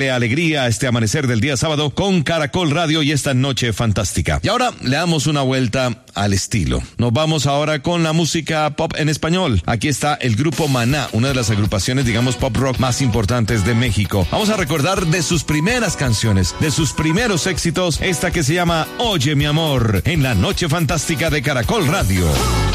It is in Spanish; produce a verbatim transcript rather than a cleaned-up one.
de alegría este amanecer del día sábado con Caracol Radio y esta noche fantástica. Y ahora le damos una vuelta al estilo. Nos vamos ahora con la música pop en español. Aquí está el grupo Maná, una de las agrupaciones, digamos, pop rock más importantes de México. Vamos a recordar de sus primeras canciones, de sus primeros éxitos, esta que se llama Oye mi amor, en la noche fantástica de Caracol Radio.